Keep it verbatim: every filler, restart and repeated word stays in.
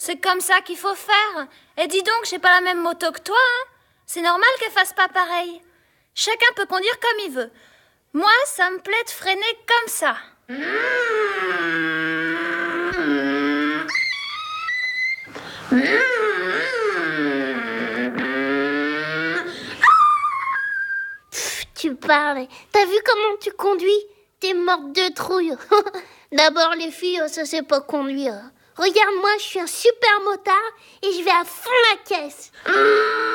C'est comme ça qu'il faut faire. Et dis donc, j'ai pas la même moto que toi, hein. C'est normal qu'elle fasse pas pareil. Chacun peut conduire comme il veut. Moi, ça me plaît de freiner comme ça. Pff, tu parles. T'as vu comment tu conduis? T'es morte de trouille. D'abord, les filles, ça sait pas conduire. Regarde-moi, je suis un super motard et je vais à fond la caisse.